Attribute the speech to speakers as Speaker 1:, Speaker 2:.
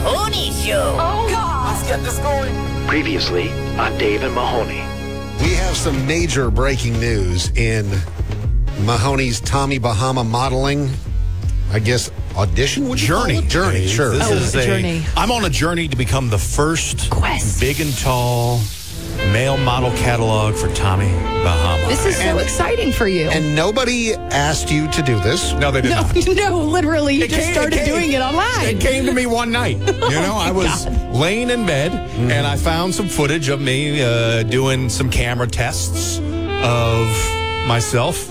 Speaker 1: Mahoney Show.
Speaker 2: Oh, God.
Speaker 3: Let's get this going.
Speaker 4: Previously on Dave and Mahoney.
Speaker 5: We have some major breaking news in Mahoney's Tommy Bahama modeling, I guess, audition? Would you call it? Journey,
Speaker 6: Dave.
Speaker 5: sure.
Speaker 6: This is
Speaker 7: journey.
Speaker 6: I'm on a journey to become the first
Speaker 7: Quest.
Speaker 6: big and tall male model catalog for Tommy Bahama.
Speaker 7: This is so exciting for you.
Speaker 5: And nobody asked you to do this.
Speaker 6: No, they did not.
Speaker 7: No, literally, you just started doing it online.
Speaker 6: It came to me one night. I was laying in bed, and I found some footage of me doing some camera tests of myself